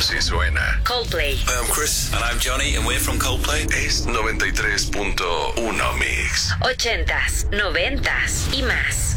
Así suena Coldplay. Hi, I'm Chris. And I'm Johnny, and we're from Coldplay. Es 93.1 Mix. 80s, 90s y más.